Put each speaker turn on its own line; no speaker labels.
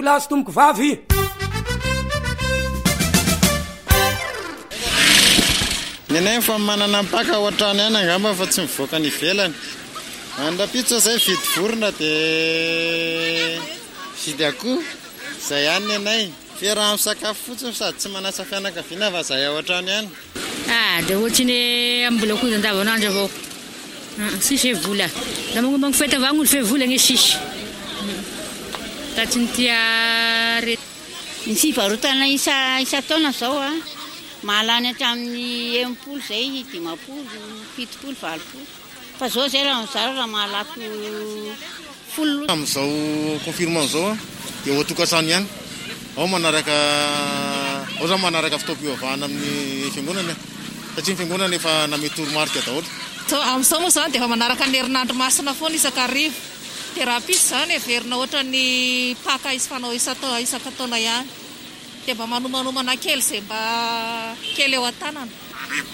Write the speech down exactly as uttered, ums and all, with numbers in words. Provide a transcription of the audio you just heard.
lahy sy tomboko vavy.
Nenay fa manana mpaka ao an-trano ihany angamba fa tsy mivoaka ny ivelany. Andrapitso zay vidy vorona dia vidy akoho. Zay ihany nenay. Fe raha misakafo fotsiny sady tsy manasa fianakaviana fa zay ao an-trano ihany.
Ah, dia ohatrany ambola koa andavanandro avao. Sisy vola. Da magnomba ny fety avao ny fe vola ny sisy. Tatsy ny tia re.
Ny fivarotana isa isa taona zao a. Mahalany hatramin'ny enimpolo zay, dimapolo, fitopolo, valopolo. Fa zao zay raha mizara raha mahalaky folo.
Amin'izao confirmant zao dia ho tokantrano ihany. Ao manaraka ao zao manaraka fitaom-pivavahana amin'ny fiangonana. Satria ny fiangonana efa name toromarika daholo.
Amin'izao moa zany dia efa manaraka ny herinandro masina foana isakarivo. Dia raha pisy zany heverina ohatra ny paka isfanao isaka taona ihany. Dia mba manomanomana kely izay mba kely eo an-tanana.